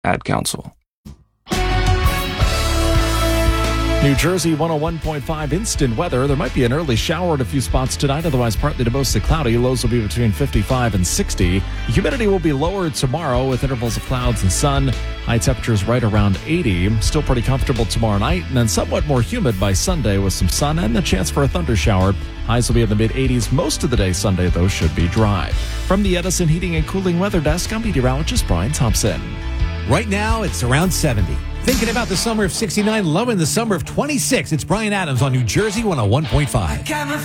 Ad Council. New Jersey 101.5 instant weather. There might be an early shower at a few spots tonight, otherwise partly to mostly cloudy. Lows will be between 55 and 60. Humidity will be lower tomorrow with intervals of clouds and sun. High temperatures right around 80. Still pretty comfortable tomorrow night, and then somewhat more humid by Sunday with some sun and the chance for a thunder shower. Highs will be in the mid-80s most of the day Sunday, though, should be dry. From the Edison Heating and Cooling Weather Desk, I'm meteorologist Brian Thompson. Right now, it's around 70. Thinking about the summer of 69, loving the summer of 26. It's Brian Adams on New Jersey 101.5.